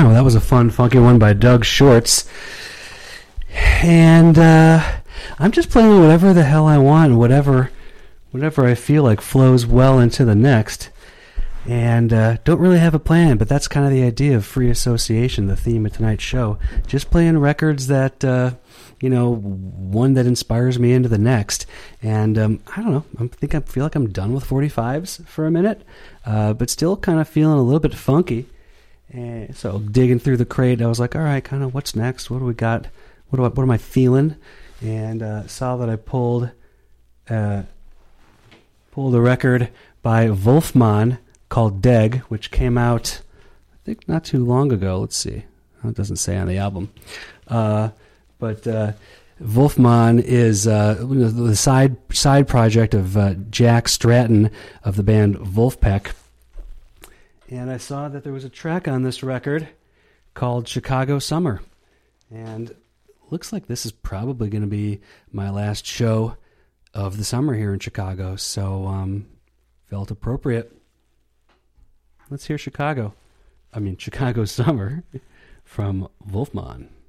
Oh, that was a fun, funky one by Doug Shorts. And I'm just playing whatever the hell I want, whatever I feel like flows well into the next. And don't really have a plan, but that's kind of the idea of free association, the theme of tonight's show. Just playing records that, one that inspires me into the next. And I don't know, I feel like I'm done with 45s for a minute, but still kind of feeling a little bit funky. And so digging through the crate, I was like, all right, kind of what's next? What do we got? What am I feeling? And saw that I pulled a record by Wolfman called Deg, which came out, I think, not too long ago. Let's see. It doesn't say on the album. But Wolfman is the side project of Jack Stratton of the band Wolfpack. And I saw that there was a track on this record called Chicago Summer. And looks like this is probably going to be my last show of the summer here in Chicago. So felt appropriate. Let's hear Chicago Summer from Wolfman.